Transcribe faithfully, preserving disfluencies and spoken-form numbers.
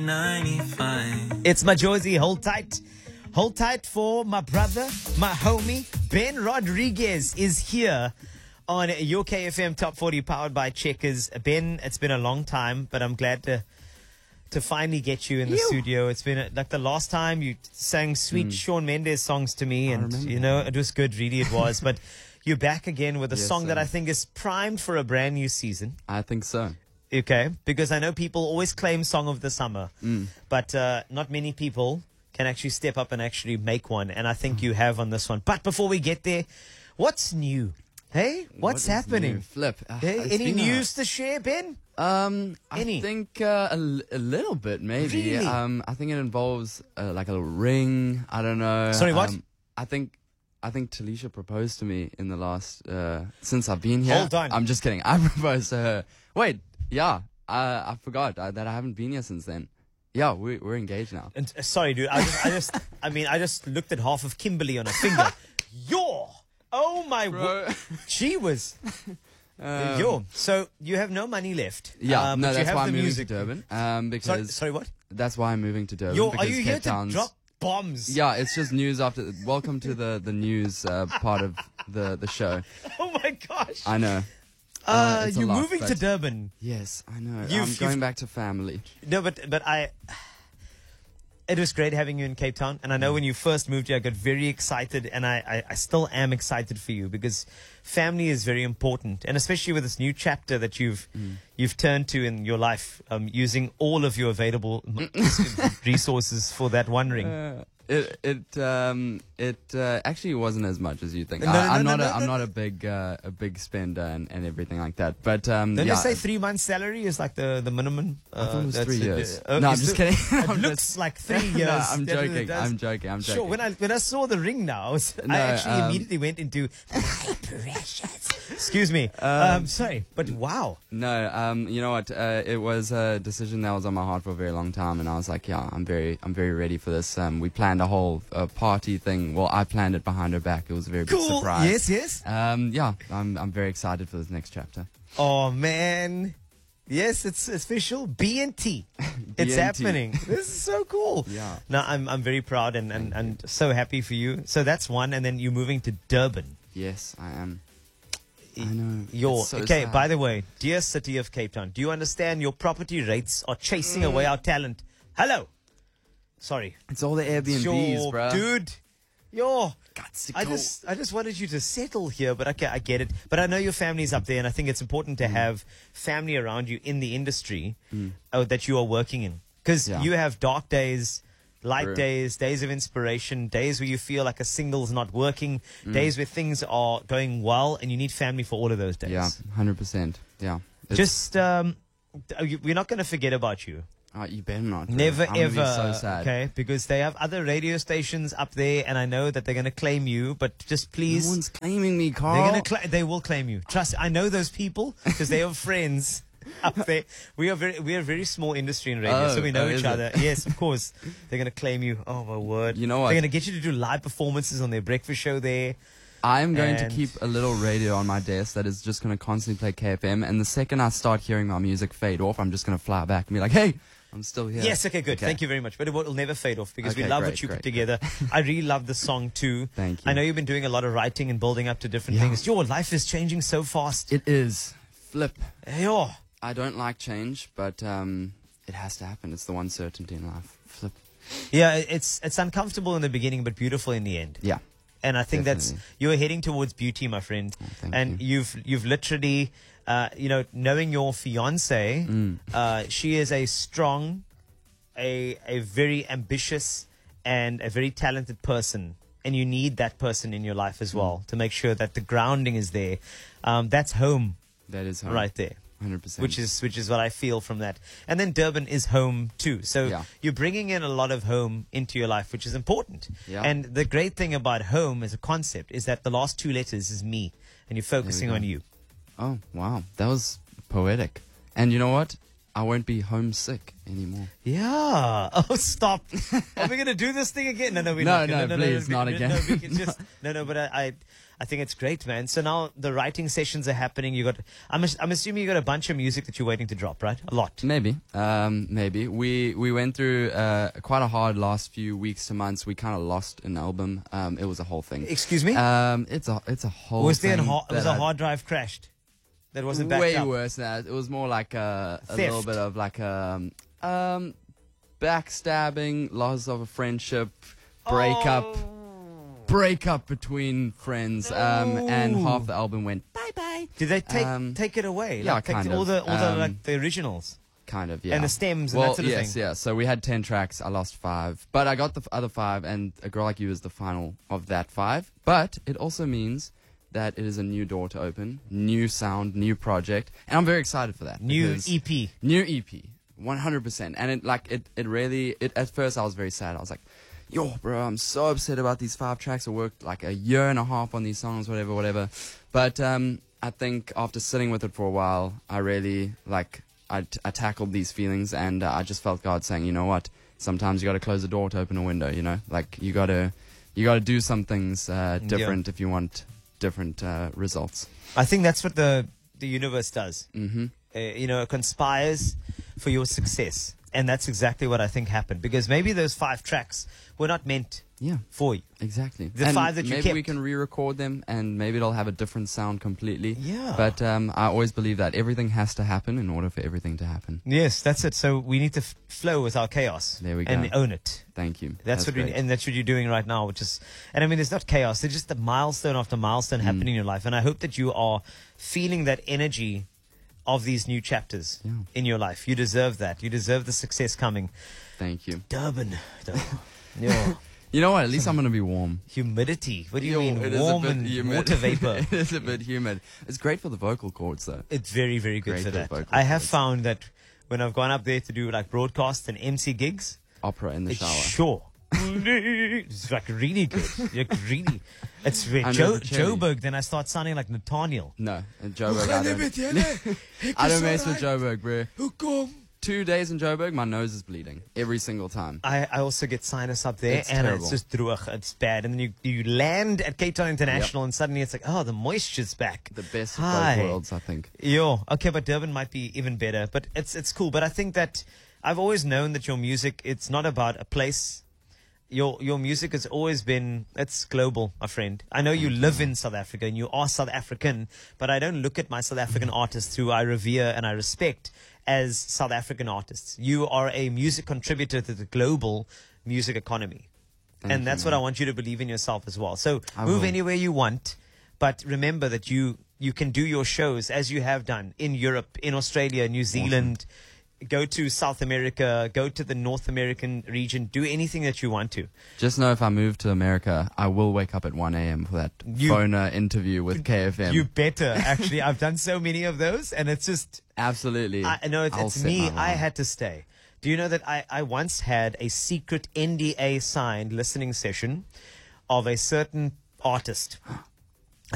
ninety-five. It's Majozi. Hold tight. Hold tight for my brother, my homie, Ben Rodriguez is here on your K F M Top forty powered by Checkers. Ben, it's been a long time, but I'm glad to to finally get you in the Ew. studio. It's been a, like the last time you sang sweet Mm. Shawn Mendes songs to me, I and remember you know, that. it was good, really it was. But you're back again with a Yes, song that sir. I think is primed for a brand new season. I think so. Okay, because I know people always claim Song of the Summer, Mm. but uh, not many people can actually step up and actually make one, and I think you have on this one. But before we get there, what's new? Hey, what's What is happening? new? Flip. Uh, Hey, it's any been a- news to share, Ben? Um, Any? I think uh, a, l- a little bit, maybe. Really? Um, I think it involves uh, like a ring. I don't know. Sorry, what? Um, I think I think Talisha proposed to me in the last uh, since I've been here. Hold on. I'm just kidding. I proposed to her. Wait, yeah. I I forgot uh, that I haven't been here since then. Yeah, we, we're engaged now. And, uh, sorry, dude. I just, I just, I mean, I just looked at half of Kimberly on a finger. Yo, oh my, Bro. wo- she was. Um, Yo, so you have no money left. Yeah, uh, no, but you that's have why the I'm moving music. to Durban. Um, because Sorry, sorry, what? that's why I'm moving to Durban. Yo, are because you here Cape to Town's- drop bombs? Yeah, it's just news after. Welcome to the the news uh, part of the the show. Oh my gosh. I know. Uh, it's a you're lot, moving to but- Durban. Yes, I know. You've- I'm you've- going back to family. No, but but I. It was great having you in Cape Town, and I know when you first moved here, I got very excited, and I, I, I still am excited for you because family is very important, and especially with this new chapter that you've Mm. you've turned to in your life, um, using all of your available m- resources for that one ring. Uh, it it um it uh, actually wasn't as much as you think. No, I, no, I'm no, not no, a, no, I'm no. not a big uh, a big spender and, and everything like that. But um Don't yeah, they say three months' salary is like the, the minimum? I thought it was that's three the- years. uh, no, I'm is just it- kidding. It I'm looks just- like three years. No, I'm That- that joking. does. I'm joking. I'm joking. Sure. When I when I saw the ring now, I, was- I No, actually um, immediately went into precious. Excuse me. Um, Um, sorry, but wow. No, um, you know what? Uh, it was a decision that was on my heart for a very long time, and I was like, yeah, I'm very, I'm very ready for this. Um, we planned a whole uh, party thing. Well, I planned it behind her back. It was a very big Cool. surprise. Yes, yes. Um, yeah, I'm, I'm very excited for this next chapter. Oh man. Yes, it's official. B and T. It's B and T. happening. This is so cool. Yeah. No, I'm I'm very proud and, and, and so happy for you. So that's one, and then you're moving to Durban. Yes, I am. I know. Your It's so okay. sad. By the way, dear city of Cape Town, do you understand your property rates are chasing away our talent? Hello. Sorry, It's all the Airbnbs, Yo, bro. dude. Yo, Guts to I go. just I just wanted you to settle here, but okay, I get it. But I know your family's up there, and I think it's important to have family around you in the industry uh, that you are working in, because Yeah. you have dark days. Light True. days, days of inspiration, days where you feel like a single's not working, days where things are going well, and you need family for all of those days. Yeah, one hundred percent. Yeah. It's- Just, um, th- we're not going to forget about you. oh, you better not. bro. Never I'm gonna ever. Be so sad. Okay, because they have other radio stations up there, and I know that they're going to claim you. But just please, No one's claiming me, Carl. they're going to cla- they will claim you. Trust. I know those people because they have friends up there. We are very we are a very small industry in radio, Oh, so we know oh, each is it? other. Yes, of course. They're going to claim you. Oh my word! You know what? They're going to get you to do live performances on their breakfast show there. I'm going And- to keep a little radio on my desk that is just going to constantly play K F M. And the second I start hearing my music fade off, I'm just going to fly back and be like, hey, I'm still here. Yes, okay, good. Okay. Thank you very much. But it will it'll never fade off because we Okay, love great, what you great, put together. I really love the song too. Thank you. I know you've been doing a lot of writing and building up to different Yeah. things. Your life is changing so fast. It is. Flip. Yo. I don't like change, but um, it has to happen. It's the one certainty in life. Flip. Yeah, it's it's uncomfortable in the beginning, but beautiful in the end. Yeah. And I think that's Definitely. you're heading towards beauty, my friend. Oh, thank and you. have you've literally, uh, you know, knowing your fiance, Mm. uh, she is a strong, a a very ambitious, and a very talented person. And you need that person in your life as well Mm. to make sure that the grounding is there. Um, that's home That is home. right there. one hundred percent. Which is which is what I feel from that. And then Durban is home too. So Yeah. you're bringing in a lot of home into your life, which is important. Yeah. And the great thing about home as a concept is that the last two letters is me, and you're focusing go. on you. Oh, wow. That was poetic. And you know what? I won't be homesick anymore. Yeah. Oh, stop. Are we going to do this thing again? No, no, we're No, not. no, please, not no, again. No, we can just, no, no, but I, I, I think it's great, man. So now the writing sessions are happening. You got, I'm, I'm assuming you got a bunch of music that you're waiting to drop, right? A lot. Maybe, um, maybe. We we went through uh, quite a hard last few weeks to months. We kind of lost an album. Um, it was a whole thing. Excuse me? Um, it's a it's a whole. was there thing an ho- was that a I- hard drive crashed? That wasn't backed way up. worse than that. It was more like a, a Theft. little bit of like a um, backstabbing, loss of a friendship, breakup, Oh. breakup between friends, um, and half the album went bye bye. Did they take Um, take it away? yeah, like, take kind all of. the all the Um, like the originals Kind of, yeah. and the stems and well, that sort of yes, thing. yeah. So we had ten tracks. I lost five, but I got the f- other five, and A Girl Like You is the final of that five. But it also means that it is a new door to open, new sound, new project, and I'm very excited for that. New because- E P. New E P, one hundred percent. And it like it, it really it at first I was very sad. I was like, yo, bro, I'm so upset about these five tracks. I worked like a year and a half on these songs, whatever, whatever. But um, I think after sitting with it for a while, I really like I, t- I tackled these feelings, and uh, I just felt God saying, you know what? Sometimes you got to close the door to open a window. You know, like you got to you got to do some things uh, Yeah. different if you want different uh, results. I think that's what the the universe does. Mm-hmm. Uh, you know, it conspires for your success, and that's exactly what I think happened. Because maybe those five tracks were not meant Yeah. for you. Exactly. The and five that you maybe kept. we can re-record them, and maybe it'll have a different sound completely. Yeah. But um, I always believe that everything has to happen in order for everything to happen. Yes, that's it. So we need to f- flow with our chaos. There we And go. own it. Thank you. That's, what we, great. and that's what you're doing right now, which is, and I mean, it's not chaos. It's just a milestone after milestone Mm. happening in your life. And I hope that you are feeling that energy of these new chapters Yeah. in your life. You deserve that. You deserve the success coming. Thank you. Durban. Durban. Yeah. You know what? At least I'm going to be warm. Humidity. What do you Yo, mean? it is a Warm bit and humid. water vapor. It is a bit humid. It's great for the vocal cords, though. It's very, very good Great for for that. vocal I have cords. found that when I've gone up there to do like broadcasts and M C gigs, Opera in the it's shower. sure. It's like really good. Like really. It's very Under Joe, the cherry. Joburg, then I start sounding like Nathaniel. No, in Joburg, I don't, I don't mess with Joburg, bro. Two days in Joburg, my nose is bleeding every single time. I, I also get sinus up there, It's and terrible. it's just droog. It's bad. And then you, you land at Cape Town International, and suddenly it's like, oh, the moisture's back. The best of Hi. both worlds, I think. Yo, okay, but Durban might be even better. But it's it's cool. But I think that I've always known that your music, it's not about a place. Your your music has always been, it's global, my friend. I know you live in South Africa and you are South African, but I don't look at my South African artists who I revere and I respect as South African artists. You are a music contributor to the global music economy. Thank and you, that's what man. I want you to believe in yourself as well. So I move will. anywhere you want, but remember that you you can do your shows as you have done in Europe, in Australia, New Zealand. Go to South America, go to the North American region, do anything that you want to. Just know if I move to America, I will wake up at one a.m. for that You- phoner interview with K F M. You better, actually. I've done so many of those, and it's just, Absolutely. I know it's, I'll it's set me. my I alarm. had to stay. Do you know that I, I once had a secret N D A signed listening session of a certain artist